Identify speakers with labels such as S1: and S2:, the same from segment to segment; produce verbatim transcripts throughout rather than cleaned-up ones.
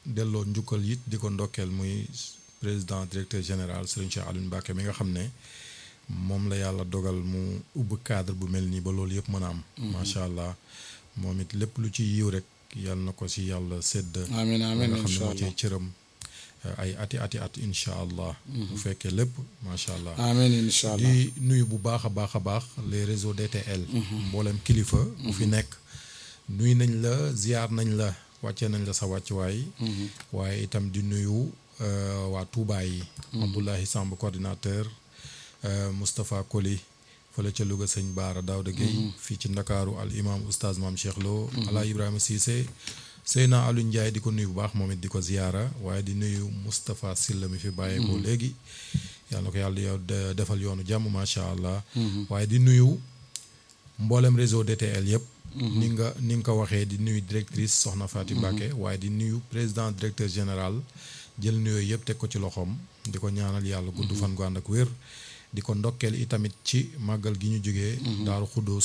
S1: delloo njukkal it di ko ndokkeel muy président directeur général Serigne Cheikh Aliou Mbacké mi nga xam ne moom la yàlla dogal mu ubbi cadre bu mel nii ba loolu yëpp mën a am. macha allah moom it lépp lu ci yiw rek yàlla na ko si yàlla sédd.
S2: amiin amiin
S1: nga xam ne
S2: incha
S1: moo
S2: allah
S1: ciy cëram ay ati ati at incha allah. bu fekkee lépp macha allah.
S2: amiin incha allah
S1: di nuyu bu baax a baax a baax les réseaux D T L. mboolem kilifa. bu fi nekk nuyu nañ la ziar nañ la wàccee nañ la sa wàccuwaay. waaye itam di nuyu waa Touba yi. Abdoulahi Samb coordinateur. Moustapha Koli fële ca Louga sëñ Baara Daouda Gueye fii ci Ndakaaru al imam oustaz Maam Cheikh Lo. Ala Ibrahima Cissé. Seyna Aliou Ndiaye di ko nuyu bu baax moom it di ko ziyaara waaye di nuyu Moustapha Silla mi fi bàyyeekoo léegi yàlla na ko yàlla yow defal yoonu jàmm macha allah. waaye di nuyu mboolem réseau D T L yëpp. ni nga ni nga ko waxee di nuyu directrice Soxna Fatou Mbacké waaye di nuyu président directeur général jël nuyoo yëpp teg ko ci loxoom di ko ñaanal yàlla gudd fan gu ànd ak wér. di ko ndokkeel itamit ci màggal gi ñu jógee. Daaru Xuddoos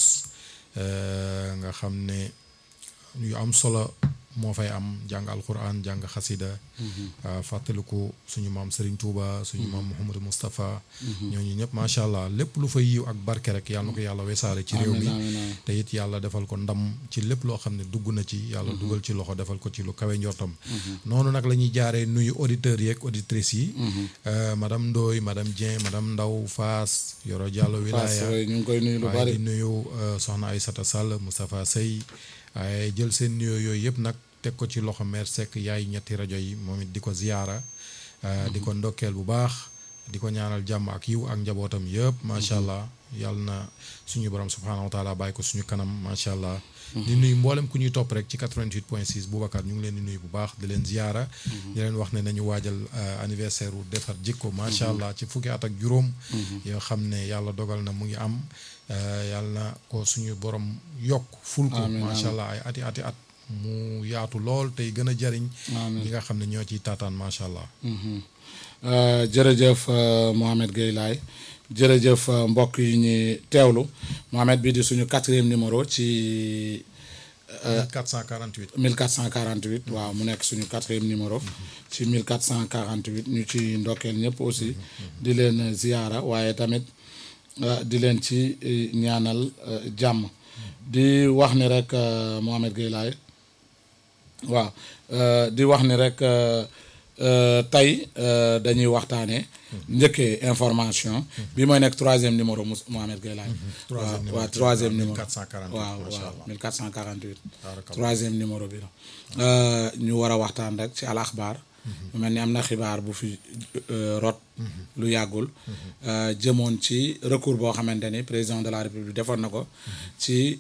S1: nga xam ne yu am solo moo fay am jàng alquran jàng xasida fàttaliku suñu maam Serigne Touba suñu maam Mouhamadou Moustapha ñooñu ñëpp macha allah lépp lu fa yiw ak barke rek yàlla na ko yàlla wesaare ci réew mi te it yàlla defal ko ndam ci lépp loo xam ne dugg na ci yàlla dugal ci loxo defal ko ci lu kawe njortam noonu nag la ñuy jaaree nuyu auditeurs yeeg auditrices yi madame Ndoye madame Dieng madame Ndaw Faas Yoro Diallo Wilaya
S2: ñu ngi koy nuyu lu
S1: waaye
S2: bari
S1: di nuyu soxna Aïssata Sall Moustapha Sey waaye jël seen nuyoo yooyu yëpp nag teg ko ci loxo mère Seck yaay ñetti rajo yi moom it di ko ziyaara di ko ndokkeel bu baax di ko ñaanal jàmm ak yiw ak njabootam yëpp macha allah yàlla na suñu borom subhaanahu wa taala bàyyi ko suñu kanam macha allah. di nuyu mboolem ku ñuy topp rek ci quatre-vingt-huit point six Boubacar ñu ngi leen di nuyu bu baax di leen ziyaara di leen wax ne nañu waajal anniversaire u defar jikko macha allah ci fukki at ak juróom yoo xam ne yàlla dogal na mu ngi am yàlla na ko suñu borom yokk ful ko macha allah ay ati ati at mu yaatu lool tey gën a jariñ ñi nga xam ne ñoo ciy taataan macha allah.
S2: jërëjëf Mohamed Gueye Laye jërëjëf mbokk yi ñuy teewlu Mohamed bi di suñu quatrième numéro ci.
S1: mille quatre cent quarante-huit.
S2: mille quatre cent quarante-huit waaw mu nekk suñu quatrième numéro. ci mille quatre cent quarante-huit ñu ci ndokkeel ñëpp aussi. di leen ziyaara waaye tamit di leen ci ñaanal jàmm. di wax ni rek Mohamed Gueye Laye waaw di wax ni rek tey dañuy waxtaanee. njëkkee information. bi mooy nekk troisième numéro Mohamed Gueye Laye.
S1: troisième numéro
S2: waaw troisième numéro
S1: mille quatre cent quarante-huit
S2: waaw waaw mille quatre cent quarante-huit.
S1: Barakallah.
S2: troisième numéro bi la. ñu war a waxtaan rek ci al axbaar. mu mel ni am na xibaar bu fi rot. lu yàggul. jëmoon ci recours boo xamante ni président de la république defoon na ko. ci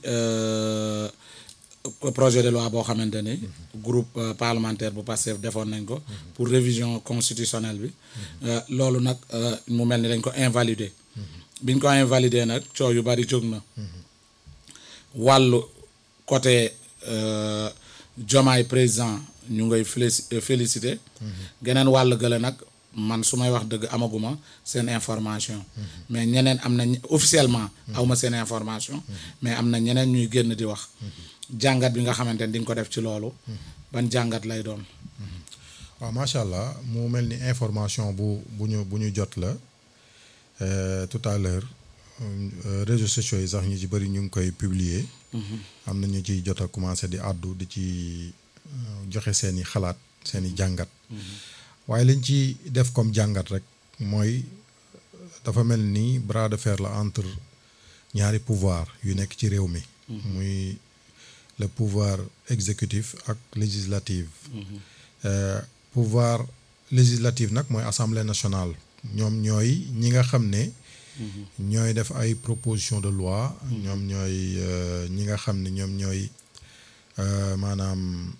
S2: projet de loi boo xamante ni. groupe parlementaire bu Pastef defoon nañ ko. pour révision constitutionnelle bi. loolu nag mu mel ni dañ ko invalider. biñ ko invalider nag coow yu bari jóg na. wàllu côté Diomaye président ñu ngay félicité. geneen wàll gële nag man su may wax dëgg amaguma seen information. mais ñeneen am nañ officiellement. awma seen information. mais am na ñeneen ñuy génn di wax. jàngat bi nga xamante ni di nga ko def ci loolu. ban jàngat lay doon.
S1: waaw macha allah mu mel ni information bu bu ñu bu ñu jot la tout à l'heure réseaux sociaux yi sax ñu ci bëri ñu ngi koy publier. am na ñu ciy jot a commencé di àddu di ci joxe seeni xalaat seeni jàngat. waaye liñ ci def comme jàngat rek mooy dafa mel ni bras de fer la entre ñaari pouvoir yu nekk ci réew mi. muy le pouvoir exécutif ak législatif. Euh, pouvoir législatif nag mooy assemblée nationale ñoom ñooy ñi nga xam ne. ñooy def ay proposition de loi. ñoom ñooy ñi nga xam ne ñoom ñooy maanaam.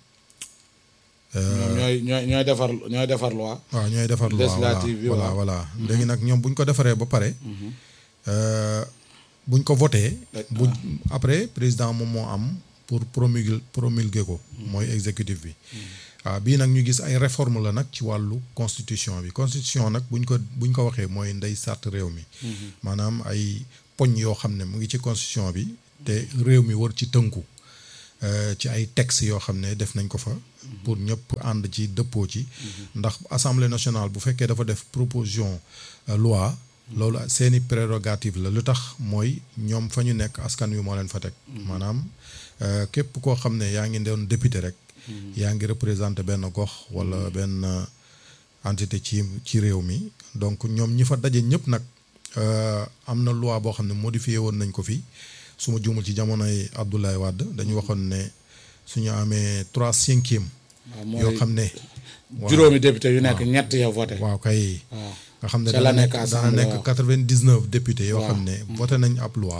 S2: ñoom ñooy ñooy ñooy defar ñooy defar loi.
S1: waaw ñooy defar loi
S2: législative bi
S1: voilà voilà léegi nag ñoom bu ñu ko defaree ba pare. buñ ko voté. buñ après président moom moo am pour promulguer promulguer ko. mooy exécutif bi. waaw bii nag ñu gis ay réforme la nag ci wàllu constitution bi constitution nag buñ ko buñ ko waxee mooy ndey sàrt réew mi. maanaam ay poñ yoo xam ne mu ngi ci constitution bi te réew mi war ci tënku ci ay textes yoo xam ne def nañ ko fa pour ñëpp ànd ci dëppoo ci ndax assemblée nationale bu fekkee dafa def proposition loi loolu seeni prérogative la lu tax mooy ñoom fa ñu nekk askan wi moo leen fa teg maanaam képp koo xam ne yaa ngi doon député rek yaa ngi représenté benn gox wala benn entité ci ci réew mi donc ñoom ñi fa daje ñëpp nag am na loi boo xam ne modifié woon nañ ko fi su ma juumul ci jamonoy Abdoulaye Wade dañu waxoon ne suñu amee trois cinquième yoo xam ne
S2: juróomi député yu nekk ñett ya voté
S1: waaw kay nga xam ne
S2: dana
S1: nekk dana nekk quatre-vingt-dix-neuf députés yoo xam ne voté nañ ab loi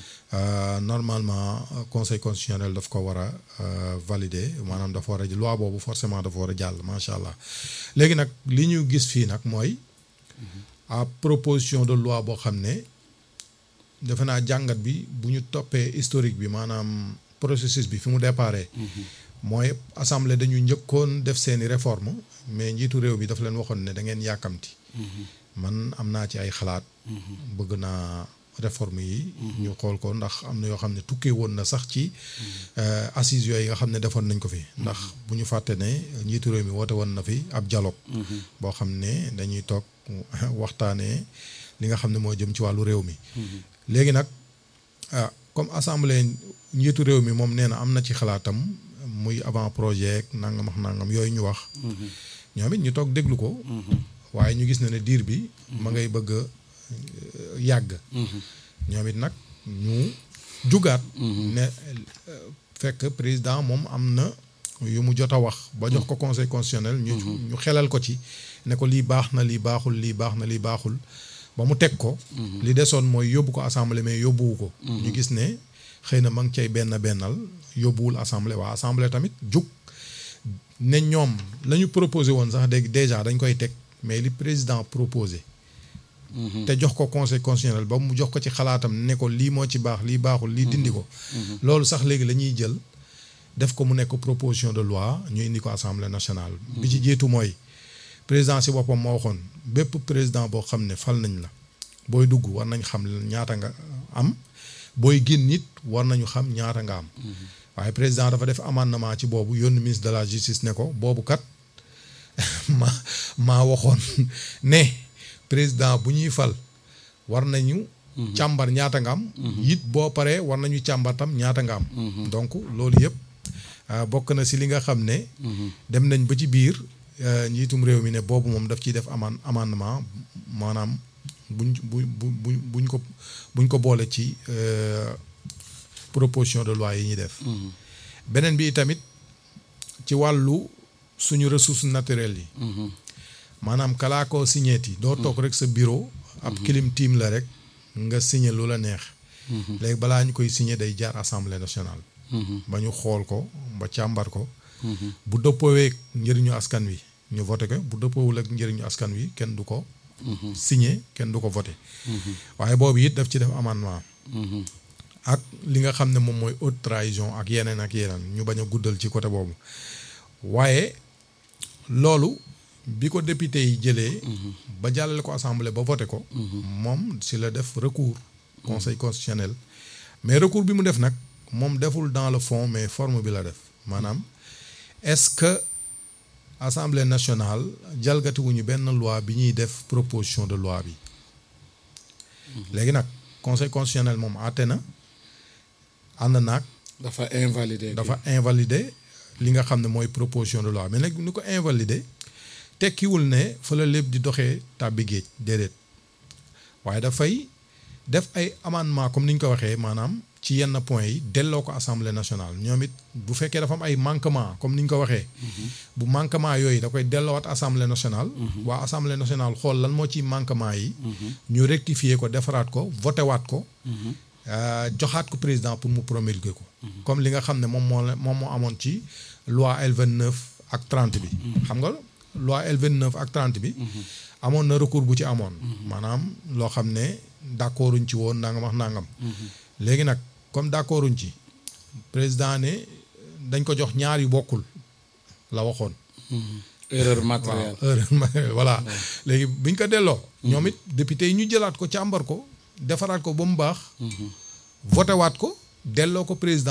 S1: normalement conseil constitutionnel daf ko war a valider maanaam dafa war a loi boobu forcément dafa war a jàll macha allah léegi nag li ñu gis fii nag mooy à proposition de loi boo xam ne defe naa jàngat bi bu ñu toppee historique bi maanaam processus bi fi mu déparé mooy assemblée dañu njëkkoon def seeni réforme mais njiitu réew bi dafa leen waxoon ne da ngeen yàkkamti man am naa ci ay xalaat bëgg naa réforme yi ñu xool ko ndax am na yoo xam ne tukkee woon na sax ci assises yooyu nga xam ne defoon nañ ko fi ndax bu ñu fàtte ne njiitu réew mi woote woon na fi ab dialogue boo xam ne dañuy toog waxtaanee li nga xam ne moo jëm ci wàllu réew mi léegi nag ah comme assemblée njiitu réew mi moom nee na am na ci xalaatam muy avant projet nangam ak nangam yooyu ñu wax ñoom it ñu toog déglu ko waaye ñu gis na ne diir bi ma ngay bëgg a yàgg ñoom it nag ñu jugaat ne fekk président moom am na yu mu jot a wax ba jox ko conseil constitutionnel ñu ñu xelal ko ci ne ko lii baax na lii baaxul lii baax na lii baaxul ba mu teg ko li desoon mooy yóbbu ko assemblée mais yóbbuwu ko ñu gis ne xëy na ma ngi cay benn bennal yóbbuwul assemblée waa assemblée tamit jug ne ñoom la ñu proposé woon sax dégg déjà dañ koy teg mais li président proposé te jox ko conseil constitutionnel ba mu jox ko ci xalaatam ne ko lii moo ci baax lii baaxul lii dindi ko loolu sax léegi la ñuy jël def ko mu nekk proposition de loi ñu indi ko assemblée nationale bi ci jiitu mooy président si boppam moo waxoon bépp président boo xam ne fal nañ la booy dugg war nañ xam ñaata nga am booy génn nit war nañu xam ñaata nga am waaye président dafa def amendement ci boobu yónni ministre de la justice ne ko boobu kat ma maa waxoon ne président bu ñuy fal war nañu càmbar ñaata nga am it boo paree war nañu càmbar tam ñaata nga am donc loolu yëpp bokk na si li nga xam ne dem nañ ba ci biir njiitum réew mi ne boobu moom daf ciy def aman amendement maanaam buñ bu bu buñ ko buñ ko boole ci proposition de loi yi ñuy def beneen bi tamit ci wàllu suñu ressources naturelles yi maanaam kalaa koo signéeti doo toog rek sa bureau ab kilim tiim la rek nga signé lu la neex léegi balaa ñu koy signé day jaar assemblée nationale ba ñu xool ko ba càmbar ko bu dëppoowee njëriñu askan wi ñu voté ko bu dëppoowul ak njëriñu askan wi kenn du ko signé kenn du ko voté waaye boobu it daf ci def amendement ak li nga xam ne moom mooy haute trahison ak yeneen ak yeneen ñu bañ a guddal ci côté boobu waaye loolu bi ko député yi jëlee ba jàllale ko assemblée ba voté ko moom si la def recours conseil constitutionnel mais recours bi mu def nag moom deful dans le fond mais forme bi la def maanaam est-ce que assemblée nationale jalgatiwuñu benn loi bi ñuy def proposition de loi bi léegi nag conseil constitutionnel moom àtte na ànd naag
S2: dafa invalider
S1: dafa invalider li nga xam ne mooy proposition de loi mais nag ni ko invalider tekkiwul ne fa la lépp di doxee tàbbi géej déedéet waaye dafay def ay amendement comme ni ñu ko waxee maanaam ci yenn points yi delloo ko assemblée nationale ñoom it bu fekkee dafa am ay manquement comme ni ñu ko waxee bu manquement yooyu da koy delloowaat assemblée nationale waa assemblée nationale xool lan moo ci manquement yi ñu rectifier ko defaraat ko voté waat ko joxaat ko président pour mu promulguer ko comme li nga xam ne moom moo moom moo amoon ci loi L vingt-neuf ak trente bi xam nga loi L vingt-neuf ak trente bi amoon na recours bu ci amoon maanaam loo xam ne d'accorduñ ci woon nangam wax nangam léegi nag comme d'accorduñ ci président ne dañ ko jox ñaar yu bokkul la waxoon
S2: erreur matérielle
S1: waaw erreur matérielle voilà léegi biñ ko delloo ñoom it député yi ñu jëlaat ko càmbar ko defaraat ko ba mu baax voté waat ko delloo ko président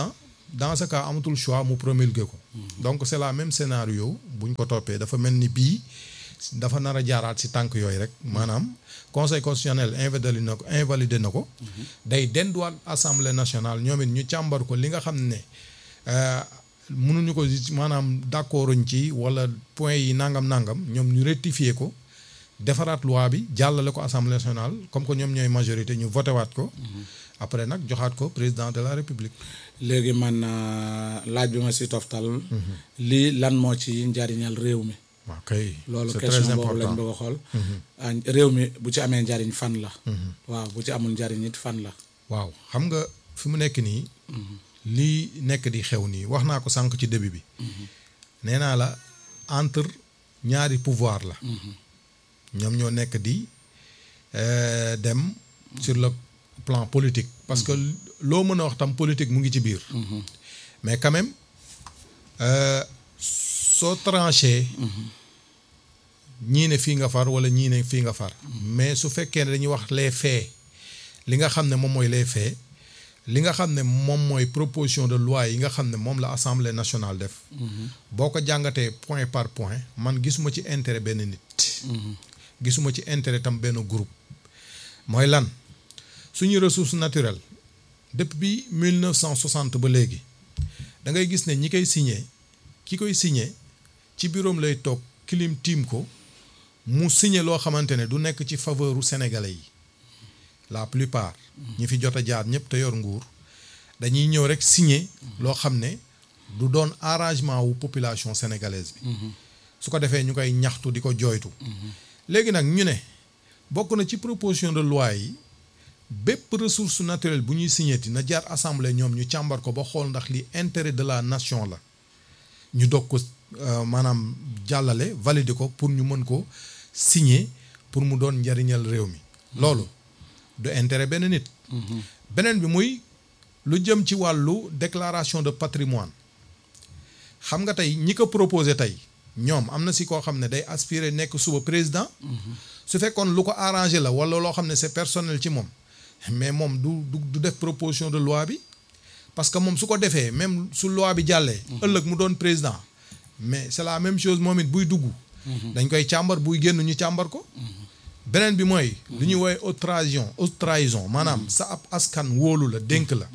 S1: dans ce cas amatul choix mu promulguer ko. donc c'est la même scénario buñ ko toppee dafa mel ni bii dafa nar a jaaraat ci tànk yooyu rek maanaam conseil constitutionnel invalidé na ko invalidé na ko. day denduwaat assemblée nationale ñoom it ñu càmbar ko li nga xam ne mënuñu ko maanaam d'accorduñ ci wala point yi nangam nangam ñoom ñu rectifier ko defaraat loi bi jàllale ko assemblée nationale comme que ñoom ñooy majorité ñu voté waat ko. après nag joxaat ko président de la république.
S2: léegi man laaj bi ma si toftal. lii lan moo ci njariñal réew mi.
S1: waaw kay
S2: loolu
S1: c'est
S2: question
S1: très
S2: boobu lañ
S1: important
S2: bëgg a xool. réew mi bu ci amee njariñ fan la. waaw bu ci amul njariñ it fan la.
S1: waaw xam nga fi mu nekk nii. lii nekk di xew nii wax naa ko sànq ci début bi. nee naa la entre ñaari pouvoir la. ñoom ñoo nekk di dem sur le plan politique. parce que loo mën a wax tam politique mu ngi ci biir. mais quand même soo tranché. ñii ne fii nga far wala ñii ne fii nga far. mais su fekkee ne dañuy wax les faits li nga xam ne moom mooy les faits li nga xam ne moom mooy proposition de loi yi nga xam ne moom la assemblée nationale def. boo ko jàngatee point par point man gisuma ci intérêt benn nit. gisuma ci intérêt tam benn groupe. mooy lan suñu ressource naturelle depuis mille neuf cent soixante ba léegi da ngay gis ne ñi koy signé ki koy signé ci bureau lay toog kilim tiim ko mu signé loo xamante ne du nekk ci faveuru sénégalais yi la plupart ñi fi jot a jaar ñëpp te yor nguur dañuy ñëw rek signé loo xam ne du doon arrangement wu population sénégalaise bi. su ko defee ñu koy ñaxtu di ko jooytu. léegi nag ñu ne bokk na ci proposition de loi yi bépp ressource naturelle bu ñuy signéti na jaar assemblée ñoom ñu càmbar ko ba xool ndax li intérêt de la nation la ñu doog ko maanaam jàllale valider ko pour ñu mën ko signer pour mu doon njariñal réew mi. loolu du intérêt benn nit. beneen bi muy lu jëm ci wàllu déclaration de patrimoine xam nga tey ñi ko proposé tey ñoom am na si koo xam ne day aspirer nekk suba président. su fekkoon lu ko arrangé la wala loo xam ne c'est personnel ci moom mais moom du du du def proposition de loi bi parce que moom su ko defee même su loi bi jàllee. ëllëg mu doon président mais c'est la même chose moom it buy dugg. dañ koy càmbar buy génn ñu càmbar ko. beneen bi mooy. lu ñuy woowee haute trahison haute trahison maanaam sa ab askan wóolu la dénk la.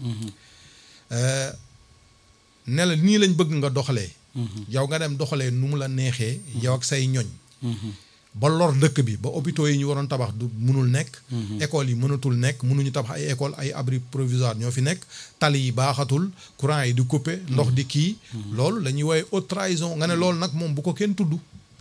S1: ne la nii lañ bëgg nga doxalee. yow nga dem doxalee nu mu la neexee. yow ak say ñoñ. ba lor dëkk bi ba hôpitaux yi ñu waroon tabax du mënul nekk. écoles yi mënatul nekk mënuñu tabax ay école ay abri provisoire ñoo fi nekk tali yi baaxatul courant yi di coupé ndox di kii. loolu la ñuy woowee haute trahison nga ne loolu nag moom bu ko kenn tudd.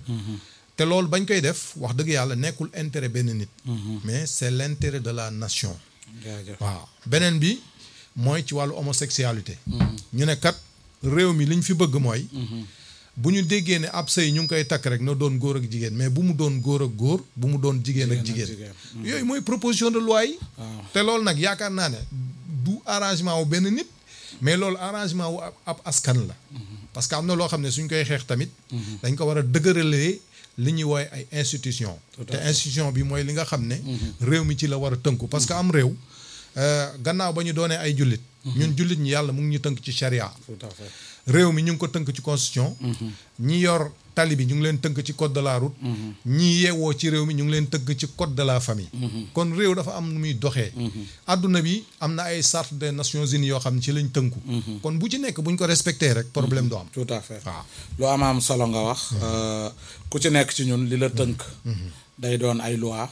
S1: te loolu bañ koy def wax dëgg yàlla nekkul intérêt benn nit. mais c'est l'intérêt de la nation. waaw beneen bi mooy ci wàllu homosexualité. ñu ne kat réew mi liñ fi bëgg mooy. bu ñu déggee ne ab sëy ñu ngi koy takk rek na doon góor ak jigéen mais bu mu doon góor ak góor bu mu doon jigéen ak jigéen. yooyu mooy proposition de loi yi. te loolu nag yaakaar naa ne du arrangement wu benn nit mais loolu arrangement wu ab askan la. parce que am na loo xam ne suñ koy xeex tamit. dañ ko war a dëgëralee li ñuy woowee ay institution te institution bi mooy li nga xam ne. réew mi ci la war a tënku parce que am réew gannaaw ba ñu doonee ay jullit. ñun jullit ñi yàlla mu ngi ñu tënk ci charia.
S2: tout à fait.
S1: réew mi ñu ngi ko tënk ci constitution. ñi yor tali bi ñu ngi leen tënk ci code de la route. ñi yeewoo ci réew mi ñu ngi leen tënk ci code de la famille. kon réew dafa am nu muy doxee. adduna bi am na ay charte des nations unies yoo xam ne ci lañ tënku. kon bu ci nekk bu ñu ko respecté rek problème du am.
S2: tout à fait
S1: waaw
S2: lu am am solo nga wax. ku ci nekk ci ñun li la tënk. day doon ay loi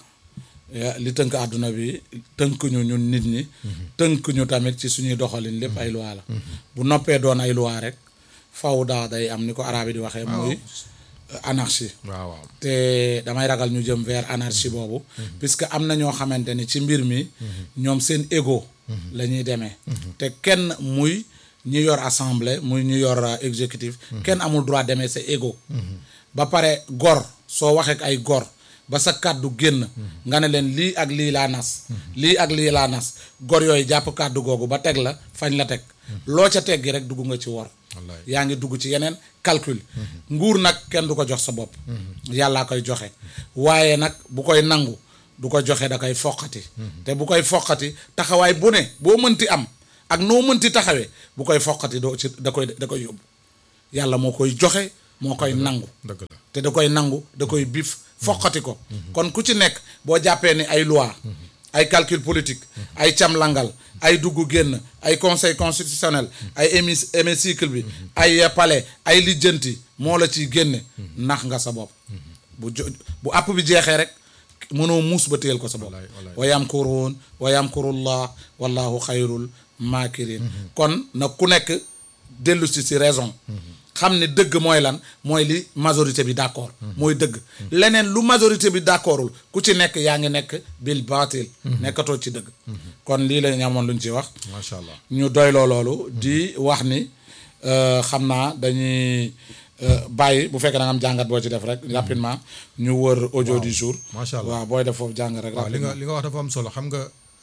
S2: li tënk àdduna bi tënk ñu ñun nit ñi. tënk ñu tamit ci suñuy doxalin lépp ay loi la. bu noppee doon ay loi rek faw daa day am ni ko arabe yi di waxee. muy anarchie.
S1: waaw waaw
S2: te damay ragal ñu jëm vers anarchie boobu. puisque am na ñoo xamante ni ci mbir mi. ñoom seen ego. la ñuy demee. te kenn muy ñi yor assemblée muy ñi yor exécutif. kenn amul droit demee sa ego. ba pare gor soo waxee ak ay gor. ba sa kàddu génn nga ne leen lii ak lii laa nas lii ak lii laa nas gor yooyu jàpp kàddu googu ba teg la fañ la teg loo ca teggi rek dugg nga ci wor yaa ngi dugg ci yeneen calcul nguur nag kenn du ko jox sa bopp yàllaa koy joxe waaye nag bu koy nangu du ko joxe da koy foqati te bu koy foqati taxawaay bu ne boo mënti am ak noo mënti taxawee bu koy foqati doo ci da koy da koy yóbbu yàlla moo koy joxe moo koy nangu
S1: dëgg la
S2: te da koy nangu da koy bif foqati ko kon ku ci nekk boo jàppee ni ay loi ay calcul politique ay camlangal ay dugg génn ay conseil constitutionnel ay hémi hémicycle bi ay palais ay lijjanti moo la ciy génne nax nga sa bopp bu jo bu àpp bi jeexee rek mënoo muus ba téyel ko sa bopp wa yamkuruun wa yamkurullah wallahu xayrul maakirin kon nag ku nekk dellu si si raison xam ne dëgg mooy lan mooy li majorité bi d'accord mooy dëgg leneen lu majorité bi d'accordul ku ci nekk yaa ngi nekk bil baatil nekkatoo ci dëgg kon lii la ñu amoon lu ñu ci wax
S1: macha allah
S2: ñu doyloo loolu di wax ni xam naa dañuy bàyyi bu fekkee da nga am jàngat boo ci def rek rapidement ñu wër audio du jour
S1: macha allah
S2: waaw booy def foofu jàngat rek
S1: waaw li nga li nga wax dafa am solo xam nga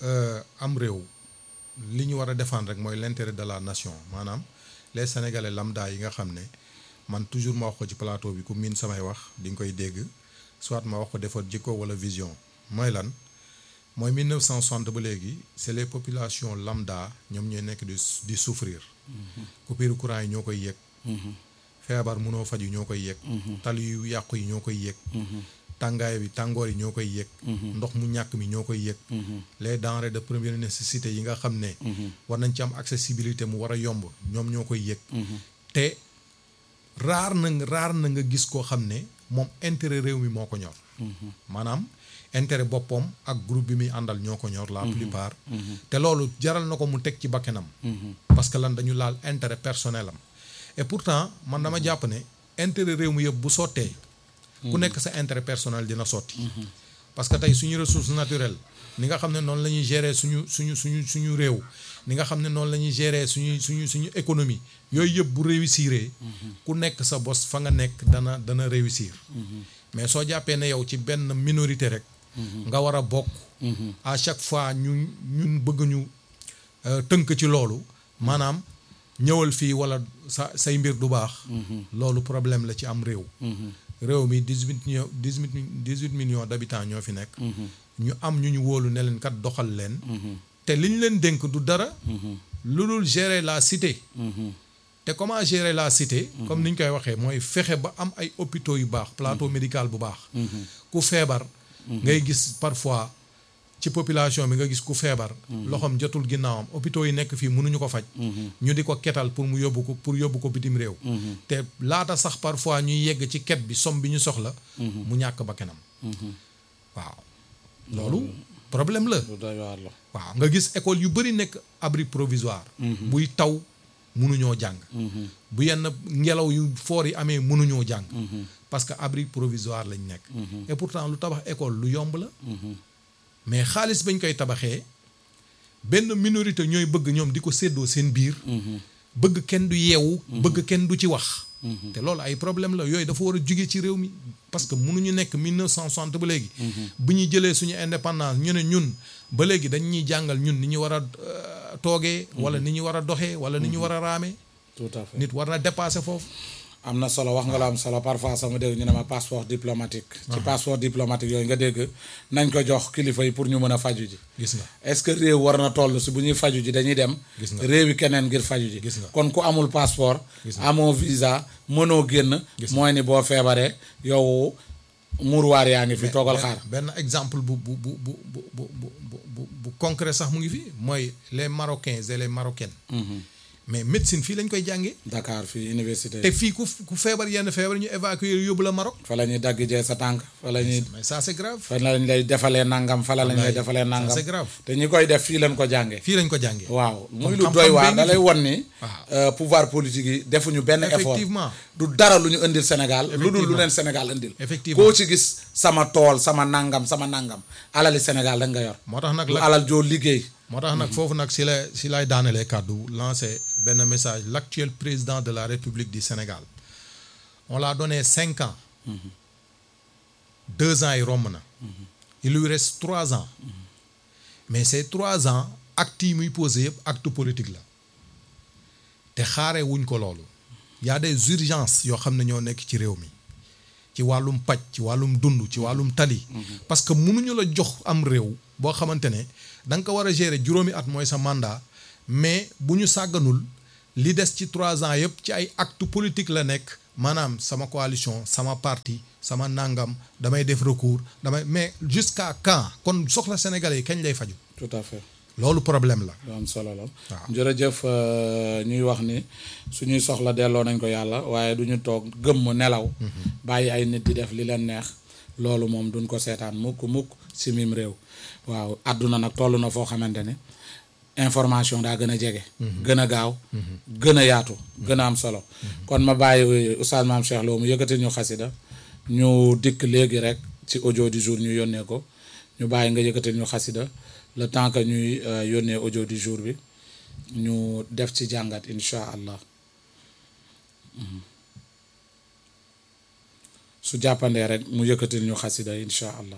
S1: am réew li ñu war a défendre rek mooy l'intérêt de la nation maanaam les sénégalais lambda yi nga xam ne man toujours ma wax ko ci plateau bi ku miin samay wax di nga koy dégg soit ma wax ko defar jikko wala vision mooy lan mooy mille neuf cent soixante ba léegi c'est les populations lambda ñoom ñooy nekk di di souffrir coupure courant yi ñoo koy yëg feebar mënoo faju ñoo koy yëg tali yu yàqu yi ñoo koy yëg tàngaay bi tàngoor yi ñoo koy yëg ndox mu ñàkk mi ñoo koy yëg les denrées de première nécessité yi nga xam ne war nañ ci am accessibilité mu war a yomb ñoom ñoo koy yëg te raar na raar na nga gis koo xam ne moom intérêt réew mi moo ko ñor maanaam intérêt boppam ak groupe bi muy àndal ñoo ko ñor la plupart te loolu jaral na ko mu teg ci bakkanam parce que lan dañu laal intérêt personnel am et pourtant man dama jàpp ne intérêt réew mi yëpp bu sottee ku nekk sa intérêt personnel dina sotti parce que tey suñu ressource naturelle ni nga xam ne noonu la ñuy gérer suñu suñu suñu suñu réew ni nga xam ne noonu la ñuy gérer suñu suñu suñu économie yooyu yëpp bu réussir ku nekk sa bos fa nga nekk dana dana réussir mais soo jàppee ne yow ci benn minorité rek nga war a bokk à chaque fois ñu ñun bëgg ñu tënk ci loolu maanaam ñëwal fii wala sa say mbir du baax loolu problème la ci am réew réew mi dix-huit millions dix-huit dix-huit millions d'habitants ñoo fi nekk ñu am ñu ñu wóolu ne leen kat doxal leen te li ñu leen dénk du dara lu dul gérer la cité te comment gérer la cité comme ni ñu koy waxee mooy fexe ba am ay hôpitaux yu baax plateau médical bu baax ku feebar ngay gis parfois ci population bi nga gis ku feebar loxoom jotul ginnaawam hôpitaux yi nekk fii mënuñu ko faj ñu di ko ketal pour mu yóbbu ko pour yóbbu ko bitim réew te laata sax parfois ñuy yegg ci ket bi somme bi ñu soxla mu ñàkk bakkanam waaw loolu problème la waaw nga gis école yu bëri nekk abri provisoire buy taw mënuñoo jàng bu yenn ngelaw yu foor yi amee mënuñoo jàng parce que abri provisoire lañ nekk et pourtant lu tabax école lu yomb la mais xaalis bañ koy tabaxee benn minorité ñooy bëgg ñoom di ko séddoo seen biir bëgg kenn du yeewu bëgg kenn du ci wax te loolu ay problème la yooyu dafa war a jóge ci réew mi parce que mënuñu nekk mille neuf cent soixante ba léegi bu ñu jëlee suñu indépendance ñu ne ñun ba léegi dañ ñuy jàngal ñun ni ñu war a toogee wala ni ñu war a doxee wala ni ñu war a raamee
S2: tout à fait
S1: nit war na dépasser foofu
S2: am na solo wax nga la am solo parfois sama dégg ñu ne ma passeport diplomatique ci passeport diplomatique yooyu nga dégg nañ ko jox kilifa yi pour ñu mën a faju ji
S1: gis nga
S2: est-ce que réew war na toll si bu ñuy faju ji dañuy dem réewi keneen ngir faju ji
S1: gis nga
S2: kon ku amul passeport amoo visa mënoo génn mooy ni boo feebaree yow muruwaar yaa ngi fi toogal xaar
S1: benn exemple bu bu bu bu bu bu bu bu bu concret sax mu ngi fi mooy les Marocains et les Marocaines mais médecine fii lañ koy jàngee.
S2: Dakar fii université.
S1: te fii ku ku feebar yenn feebar ñu évacuer yóbbu la Maroc.
S2: fa la ñuy dagg jee sa tànk. fa la ñuy
S1: mais ça c'est grave.
S2: fa lañ lay defalee nangam fa la lañ lay defalee nangam.
S1: ça c'est grave.
S2: te ñi koy def fii lañ ko jàngee.
S1: fii lañ ko jàngee.
S2: waaw muy lu doy waar da lay won ni. pouvoir politique yi defuñu benn effort.
S1: effectivement
S2: du dara lu ñu indil Sénégal. lu dul lu leen Sénégal indil.
S1: effectivement
S2: koo ci gis sama tool sama nangam sama nangam alali Sénégal da nga yor.
S1: moo tax nag
S2: lu alal joo liggéey.
S1: moo tax nag foofu nag si la si lay daanelee kàddu lancer benn message l'actuel président de la République du Sénégal on l'a donné cinq ans deux ans yi romb na il lui reste trois ans mais ces trois ans actes yi muy posé yëpp acte politique la te xaare wuñ ko loolu y a des urgences yoo xam ne ñoo nekk ci réew mi ci wàllum paj ci wàllum dund ci wàllum tali parce que mënuñu la jox am réew boo xamante ne da nga ko war a gérer juróomi at mooy sa mandat mais bu ñu sàgganul li des ci trois ans yëpp ci ay acte politique la nekk maanaam sama coalition sama parti sama nangam damay def recours damay mais jusqu'à quand kon soxla sénégalais yi kañ lay faju
S2: tout à fait
S1: loolu problème la.
S2: lu am solo la.
S1: waaw
S2: jërëjëf ñuy wax ni suñuy soxla delloo nañ ko yàlla waaye du ñu toog gëmm nelaw. bàyyi ay nit di def li leen neex. loolu moom duñ ko seetaan mukk mukk si mim réew. waaw àdduna nag toll na foo xamante ne information daa gën a jege. gën a gaaw. gën a yaatu. gën a am solo. kon ma bàyyi Oustaz Mame Cheikh Lo mu yëkkati ñu xasida ñu dikk léegi rek ci audio du jour ñu yónnee ko ñu bàyyi nga yëkkati ñu xasida le temps que ñuy yónnee audio du jour bi ñu def ci jàngat incha allah su jàppandee rek mu yëkkatil ñu xasida incha allah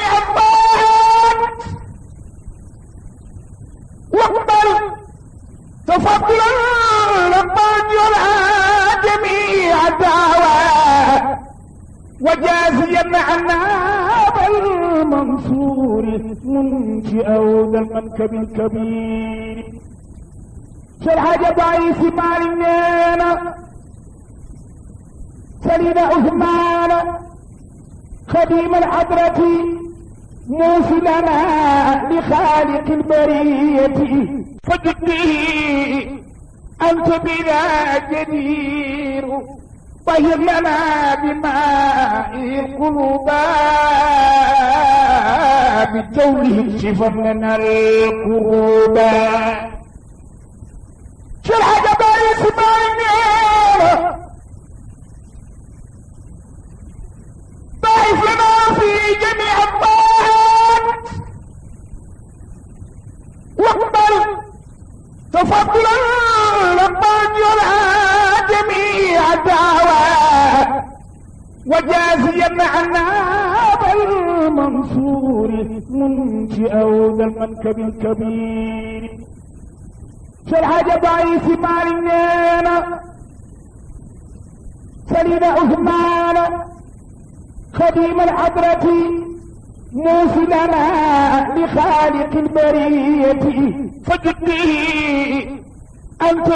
S3: waqbal tafaddulan rabban yula jamia dawa وجازيا عنا بالمنصور منشئا ذا المنكب الكبير شرح ضعيف مالنا سليم عثمان خديم الحضرة موصلنا لخالق البرية فجدني أنت بنا جدير طهر لنا بماء القلوب بجوله اكشفا لنا القروب شرح جبال اسماعيل ضعف لنا في جميع الطاعات واقبل تفضلا ربان يرعى جميع الدعوات وجازيا عنا بالمنصور منشئا ذا المنكب الكبير شرح ضعيف مالنا سليم عثمان خديم الحضرة موصلنا لخالق البرية فجدني أنت